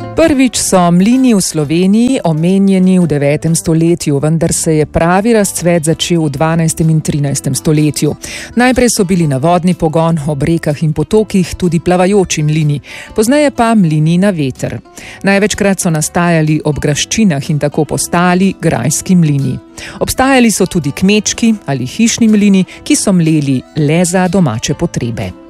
Prvič so mlini v Sloveniji omenjeni v 9. stoletju, vendar se je pravi razcvet začel v 12. in 13. stoletju. Najprej so bili na vodni pogon, ob rekah in potokih tudi plavajoči mlini, pozneje pa mlini na veter. Največkrat so nastajali ob graščinah in tako postali grajski mlini. Obstajali so tudi kmečki ali hišni mlini, ki so mleli le za domače potrebe.